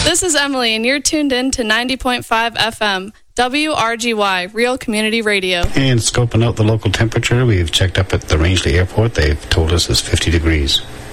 This is Emily, and you're tuned in to 90.5 FM, WRGY, Real Community Radio. And scoping out the local temperature, we've checked up at the Rangeley Airport. They've told us it's 50 degrees.